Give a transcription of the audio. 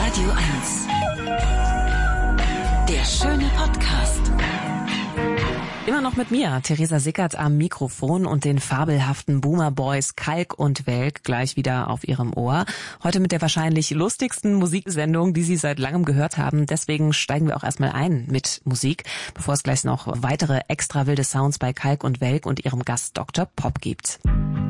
Radio 1. Der schöne Podcast. Immer noch mit mir, Theresa Sickert am Mikrofon und den fabelhaften Boomer Boys Kalk und Welk gleich wieder auf ihrem Ohr. Heute mit der wahrscheinlich lustigsten Musiksendung, die Sie seit langem gehört haben. Deswegen steigen wir auch erstmal ein mit Musik, bevor es gleich noch weitere extra wilde Sounds bei Kalk und Welk und ihrem Gast Dr. Pop gibt.